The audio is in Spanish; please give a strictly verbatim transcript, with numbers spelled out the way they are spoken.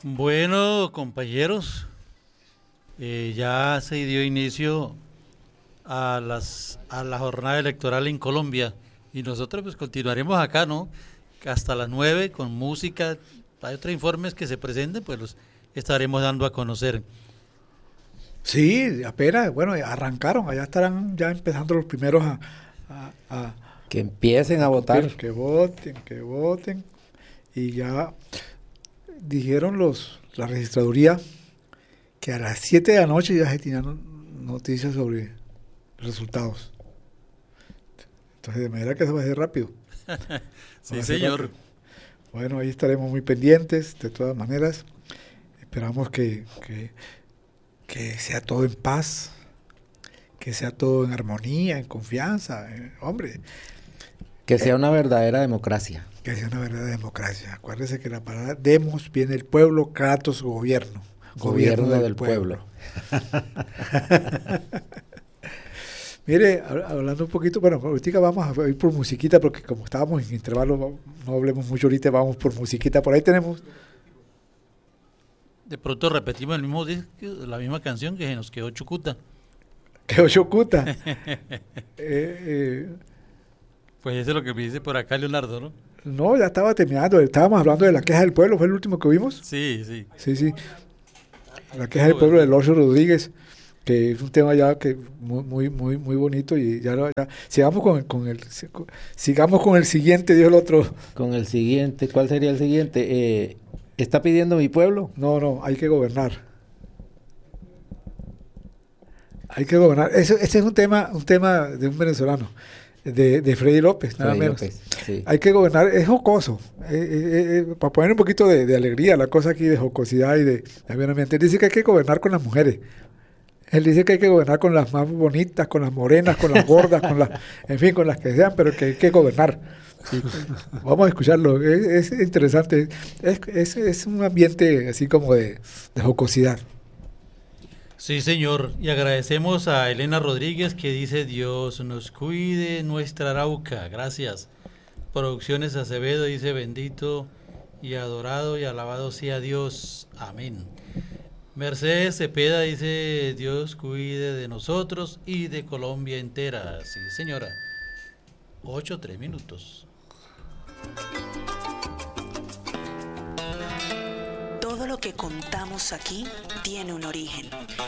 Bueno, compañeros, eh, ya se dio inicio a las a la jornada electoral en Colombia y nosotros pues continuaremos acá, ¿no? Hasta las nueve con música. Hay otros informes que se presenten, pues los estaremos dando a conocer. Sí, apenas, bueno, arrancaron, allá estarán ya empezando los primeros a... a, a que empiecen a, a votar. Que voten, que voten. Y ya dijeron los la registraduría que a las siete de la noche ya se tenían noticias sobre resultados. Entonces, de manera que se va a hacer rápido. Sí, señor. Rápido. Bueno, ahí estaremos muy pendientes, de todas maneras. Esperamos que, que, que sea todo en paz, que sea todo en armonía, en confianza. Eh, hombre. Que sea una verdadera democracia. Que sea una verdadera democracia. Acuérdese que la palabra demos viene del pueblo, kratos, gobierno. Gobierno, gobierno del, del pueblo. pueblo. Mire, hablando un poquito, bueno, ahorita vamos a ir por musiquita, porque como estábamos en intervalo, no hablemos mucho ahorita, vamos por musiquita. Por ahí tenemos... De pronto repetimos el mismo disco, la misma canción que se nos quedó Chucuta. Quedó Chucuta. eh, eh, pues eso es lo que me dice por acá Leonardo, ¿no? No, ya estaba terminando, estábamos hablando de la queja del pueblo, ¿fue el último que vimos? Sí, sí. Sí, sí. La queja del pueblo de Lorcio Rodríguez, que es un tema ya que muy muy muy muy bonito, y ya, ya sigamos con el, con el sigamos con el siguiente, dijo el otro. Con el siguiente, ¿cuál sería el siguiente? Eh, ¿Está pidiendo mi pueblo? No, no, hay que gobernar. Hay que gobernar. Ese, ese es un tema, un tema de un venezolano, de, de Freddy López, nada Freddy menos. López, sí. Hay que gobernar, es jocoso, eh, eh, eh, para poner un poquito de, de alegría, la cosa aquí de jocosidad y de, de buen ambiente. Él dice que hay que gobernar con las mujeres. Él dice que hay que gobernar con las más bonitas, con las morenas, con las gordas, con las, en fin, con las que sean, pero que hay que gobernar. Sí. Vamos a escucharlo, es, es interesante, es, es, es un ambiente así como de, de jocosidad. Sí, señor, y agradecemos a Elena Rodríguez que dice: Dios nos cuide nuestra Arauca, gracias. Producciones Acevedo dice: bendito y adorado y alabado sea Dios, amén. Mercedes Cepeda dice: Dios cuide de nosotros y de Colombia entera. Sí, señora. Ocho, tres minutos. Todo lo que contamos aquí tiene un origen.